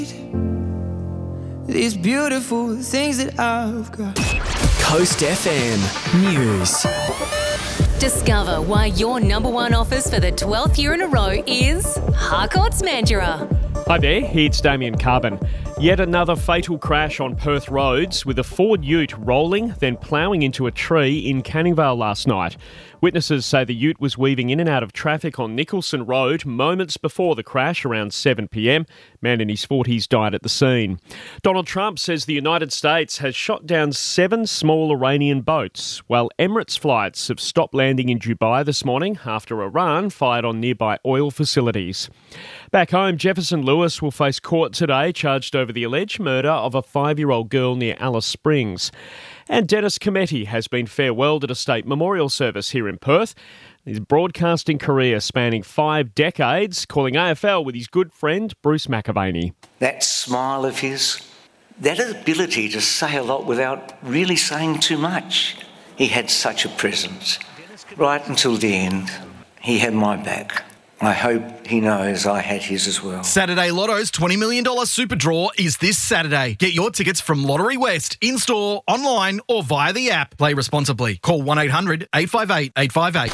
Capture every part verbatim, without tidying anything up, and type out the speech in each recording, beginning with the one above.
These beautiful things that I've got. Coast F M News. Discover why your number one offers for the twelfth year in a row is Harcourts Mandurah. Hi there, it's Damien Carbon. Yet another fatal crash on Perth roads with a Ford Ute rolling, then ploughing into a tree in Canning Vale last night. Witnesses say the Ute was weaving in and out of traffic on Nicholson Road moments before the crash around seven p.m. Man in his forties died at the scene. Donald Trump says the United States has shot down seven small Iranian boats, while Emirates flights have stopped landing in Dubai this morning after Iran fired on nearby oil facilities. Back home, Jefferson Lewis will face court today, charged over the alleged murder of a five-year-old girl near Alice Springs. And Dennis Cometti has been farewelled at a state memorial service here in Perth. His broadcasting career spanning five decades, calling A F L with his good friend Bruce McAvaney. That smile of his, that ability to say a lot without really saying too much. He had such a presence. Right until the end, he had my back. I hope he knows I had his as well. Saturday Lotto's twenty million dollars Super Draw is this Saturday. Get your tickets from Lottery West, in-store, online or via the app. Play responsibly. Call one eight hundred eight five eight eight five eight.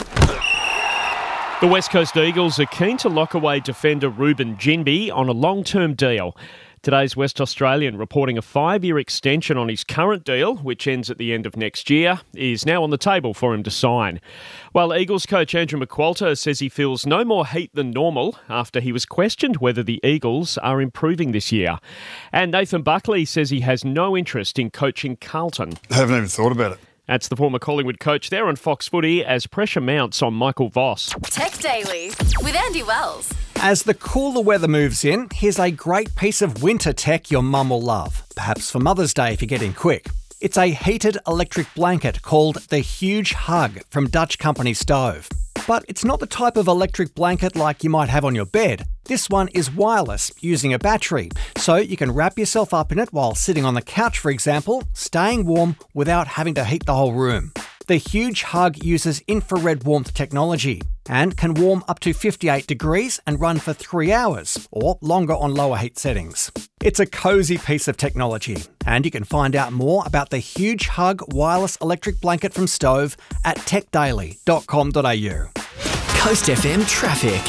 The West Coast Eagles are keen to lock away defender Ruben Ginbey on a long-term deal. Today's West Australian reporting a five-year extension on his current deal, which ends at the end of next year, is now on the table for him to sign. While Eagles coach Andrew McQualter says he feels no more heat than normal after he was questioned whether the Eagles are improving this year. And Nathan Buckley says he has no interest in coaching Carlton. I haven't even thought about it. That's the former Collingwood coach there on Fox Footy as pressure mounts on Michael Voss. Tech Daily with Andy Wells. As the cooler weather moves in, here's a great piece of winter tech your mum will love. Perhaps for Mother's Day if you're getting quick. It's a heated electric blanket called the Huge Hug from Dutch company Stove. But it's not the type of electric blanket like you might have on your bed. This one is wireless, using a battery, so you can wrap yourself up in it while sitting on the couch, for example, staying warm without having to heat the whole room. The Huge Hug uses infrared warmth technology and can warm up to fifty-eight degrees and run for three hours, or longer on lower heat settings. It's a cosy piece of technology, and you can find out more about the Huge Hug wireless electric blanket from Stove at tech daily dot com dot a u. Coast F M traffic.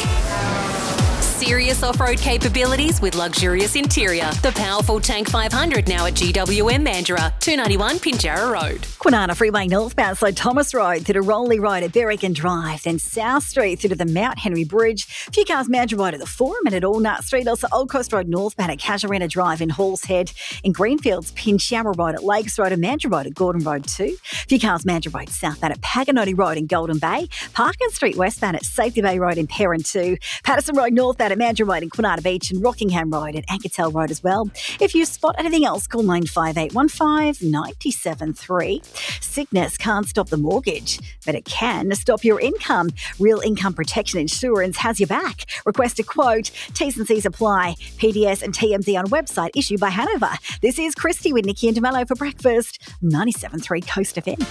Serious off-road capabilities with luxurious interior. The powerful Tank five hundred now at G W M Mandurah, two ninety-one Pinjarra Road. Kwinana Freeway northbound, so Thomas Road through to Roley Road at Berwick Drive, then South Street through to the Mount Henry Bridge. A few cars Mandurah Road at the Forum and at Allnut Street. Also Old Coast Road northbound at Casuarina Drive in Halls Head. In Greenfields, Pinjarra Road at Lakes Road and Mandurah Road at Gordon Road two. A few cars Mandurah Road southbound at Paganoti Road in Golden Bay. Parkin Street westbound at Safety Bay Road in Perrin two. Patterson Road northbound at Mandurah Road in Kwinana Beach and Rockingham Road at Ankertel Road as well. If you spot anything else, call nine five eight one five nine seven three. Sickness can't stop the mortgage, but it can stop your income. Real Income Protection Insurance has your back. Request a quote. T's and C's apply. P D S and T M D on website issued by Hanover. This is Christy with Nikki and DeMello for breakfast. ninety-seven point three Coast F M.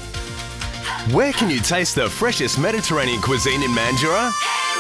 Where can you taste the freshest Mediterranean cuisine in Mandurah?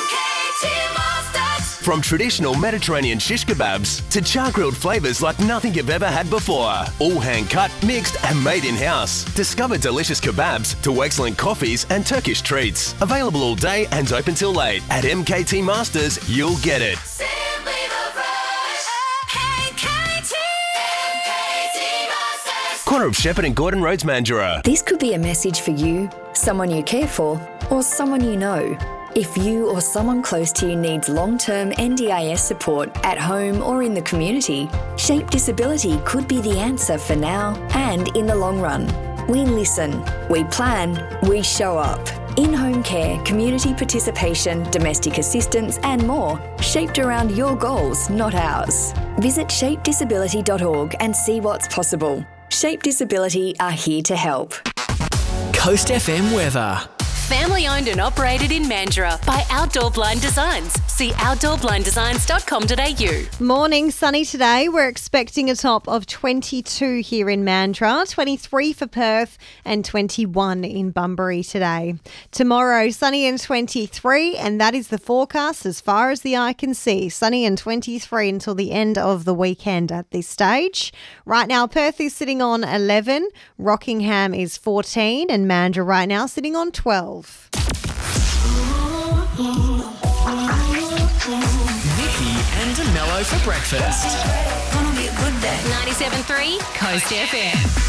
From traditional Mediterranean shish kebabs to char-grilled flavours like nothing you've ever had before. All hand-cut, mixed and made in-house. Discover delicious kebabs to excellent coffees and Turkish treats. Available all day and open till late. At M K T Masters, you'll get it. Simply the fresh. M K T. M K T Masters. Corner of Shepherd and Gordon Roads, Mandurah. This could be a message for you, someone you care for, or someone you know. If you or someone close to you needs long-term N D I S support at home or in the community, Shape Disability could be the answer for now and in the long run. We listen, we plan, we show up. In-home care, community participation, domestic assistance and more, shaped around your goals, not ours. Visit shape disability dot org and see what's possible. Shape Disability are here to help. Coast F M weather. Family owned and operated in Mandurah by Outdoor Blind Designs. See outdoor blind designs dot com dot a u. Morning, sunny today. We're expecting a top of twenty-two here in Mandurah, twenty-three for Perth and twenty-one in Bunbury today. Tomorrow, sunny and twenty-three, and that is the forecast as far as the eye can see. Sunny and twenty-three until the end of the weekend at this stage. Right now, Perth is sitting on eleven, Rockingham is fourteen, and Mandurah right now sitting on twelve. Nikki and DeMello for breakfast. ninety-seven point three Coast F M.